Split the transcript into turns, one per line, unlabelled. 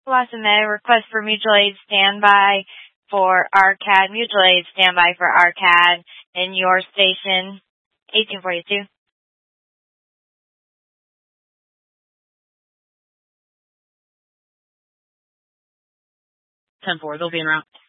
Wasame, request for mutual aid standby for ARCAD. Mutual aid standby for ARCAD in your station, 1842.
10-4, they'll be en route.